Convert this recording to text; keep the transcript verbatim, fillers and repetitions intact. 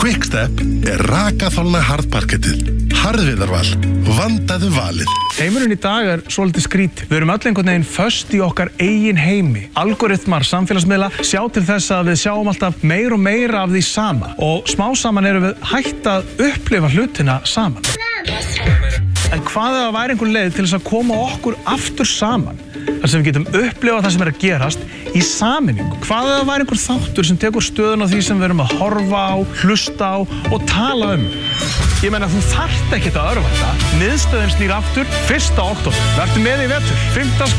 Quickstep er rakaþolna harðparkettið. Harðviðarval, vandaðu valið. Heimurinn í dag er svolítið skrítið. Við erum öll einhvern veginn föst í okkar eigin heimi. Algoritmar samfélagsmiðla sjá til þess að við sjáum alltaf meir og meira af því sama. Og smá saman erum við hætt að upplifa hlutina saman. En hvað ef það væri einhver leið til þess að koma okkur aftur saman? Þar sem við getum upplifað það sem er að gerast í sameiningu. Hvað ef það væri einhver þáttur sem tekur stöðun á því sem við erum að horfa á, hlusta á og tala um? Ég meina, þú þarft ekkert að örvænta. Miðstöðin snýr aftur fyrsta október. Vertu með í vetur. fimmta